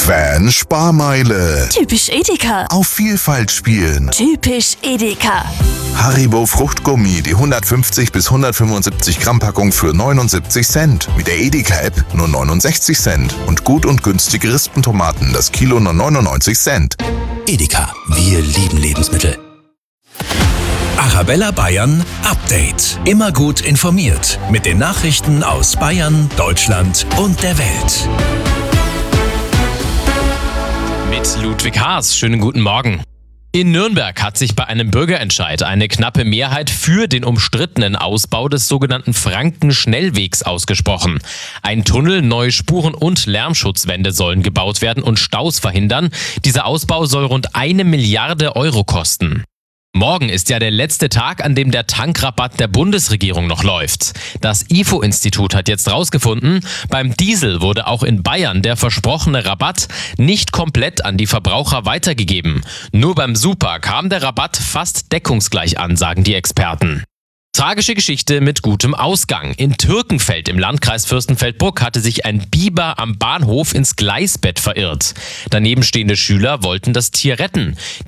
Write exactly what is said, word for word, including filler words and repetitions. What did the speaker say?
Fan-Sparmeile. Typisch Edeka. Auf Vielfalt spielen. Typisch Edeka. Haribo Fruchtgummi, die hundertfünfzig bis hundertfünfundsiebzig Gramm Packung für neunundsiebzig Cent. Mit der Edeka-App nur neunundsechzig Cent. Und gut und günstige Rispentomaten, das Kilo nur neunundneunzig Cent. Edeka, wir lieben Lebensmittel. Arabella Bayern Update. Immer gut informiert mit den Nachrichten aus Bayern, Deutschland und der Welt. Mit Ludwig Haas. Schönen guten Morgen. In Nürnberg hat sich bei einem Bürgerentscheid eine knappe Mehrheit für den umstrittenen Ausbau des sogenannten Franken-Schnellwegs ausgesprochen. Ein Tunnel, neue Spuren und Lärmschutzwände sollen gebaut werden und Staus verhindern. Dieser Ausbau soll rund eine Milliarde Euro kosten. Morgen ist ja der letzte Tag, an dem der Tankrabatt der Bundesregierung noch läuft. Das I F O-Institut hat jetzt rausgefunden, beim Diesel wurde auch in Bayern der versprochene Rabatt nicht komplett an die Verbraucher weitergegeben. Nur beim Super kam der Rabatt fast deckungsgleich an, sagen die Experten. Tragische Geschichte mit gutem Ausgang. In Türkenfeld im Landkreis Fürstenfeldbruck hatte sich ein Biber am Bahnhof ins Gleisbett verirrt. Daneben stehende Schüler wollten das Tier retten.